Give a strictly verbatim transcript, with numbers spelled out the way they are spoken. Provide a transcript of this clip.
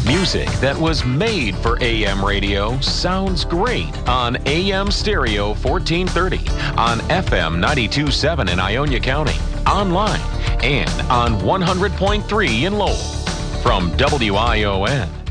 Music that was made for A M radio sounds great on A M Stereo fourteen thirty, on F M ninety-two point seven in Ionia County, online, and on one hundred point three in Lowell. From W I O N,